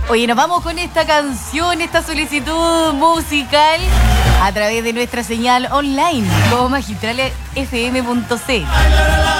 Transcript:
Oye, nos vamos con esta canción, esta solicitud musical a través de nuestra señal online como magistralesfm.c.